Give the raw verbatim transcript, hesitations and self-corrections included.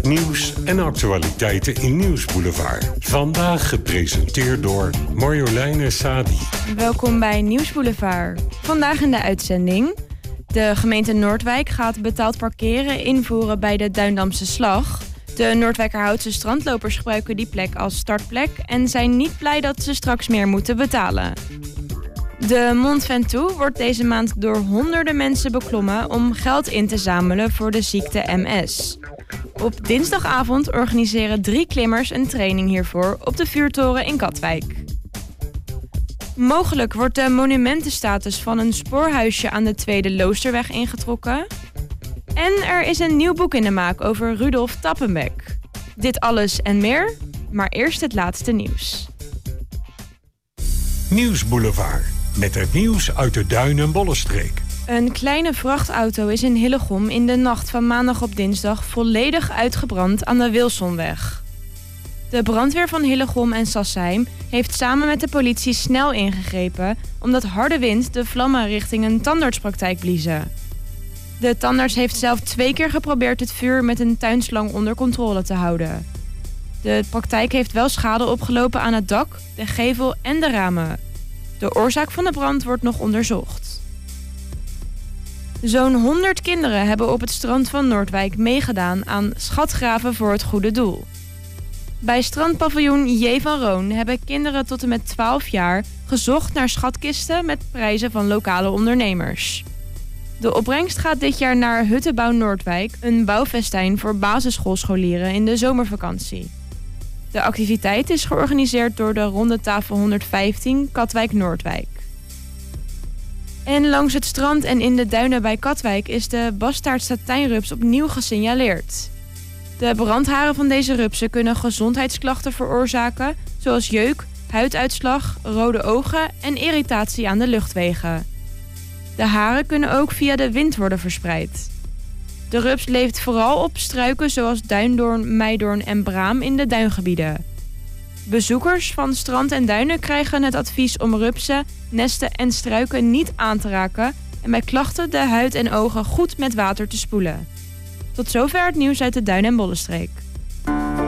Nieuws en actualiteiten in Nieuwsboulevard. Vandaag gepresenteerd door Marjoleine Sadi. Welkom bij Nieuwsboulevard. Vandaag in de uitzending. De gemeente Noordwijk gaat betaald parkeren invoeren bij de Duindamse Slag. De Noordwijkerhoutse strandlopers gebruiken die plek als startplek en zijn niet blij dat ze straks meer moeten betalen. De Mont Ventoux wordt deze maand door honderden mensen beklommen om geld in te zamelen voor de ziekte M S. Op dinsdagavond organiseren drie klimmers een training hiervoor op de vuurtoren in Katwijk. Mogelijk wordt de monumentenstatus van een spoorhuisje aan de Tweede Loosterweg ingetrokken. En er is een nieuw boek in de maak over Rudolf Tappenbeck. Dit alles en meer, maar eerst het laatste nieuws. Nieuwsboulevard, met het nieuws uit de Duin- en Bollenstreek. Een kleine vrachtauto is in Hillegom in de nacht van maandag op dinsdag volledig uitgebrand aan de Wilsonweg. De brandweer van Hillegom en Sassheim heeft samen met de politie snel ingegrepen omdat harde wind de vlammen richting een tandartspraktijk bliezen. De tandarts heeft zelf twee keer geprobeerd het vuur met een tuinslang onder controle te houden. De praktijk heeft wel schade opgelopen aan het dak, de gevel en de ramen. De oorzaak van de brand wordt nog onderzocht. Zo'n honderd kinderen hebben op het strand van Noordwijk meegedaan aan schatgraven voor het goede doel. Bij strandpaviljoen J. van Roon hebben kinderen tot en met twaalf jaar gezocht naar schatkisten met prijzen van lokale ondernemers. De opbrengst gaat dit jaar naar Huttenbouw Noordwijk, een bouwfestijn voor basisschoolscholieren in de zomervakantie. De activiteit is georganiseerd door de Rondetafel honderdvijftien Katwijk Noordwijk. En langs het strand en in de duinen bij Katwijk is de bastaardsatijnrups opnieuw gesignaleerd. De brandharen van deze rupsen kunnen gezondheidsklachten veroorzaken, zoals jeuk, huiduitslag, rode ogen en irritatie aan de luchtwegen. De haren kunnen ook via de wind worden verspreid. De rups leeft vooral op struiken zoals duindoorn, meidoorn en braam in de duingebieden. Bezoekers van strand en duinen krijgen het advies om rupsen, nesten en struiken niet aan te raken en bij klachten de huid en ogen goed met water te spoelen. Tot zover het nieuws uit de Duin- en Bollenstreek.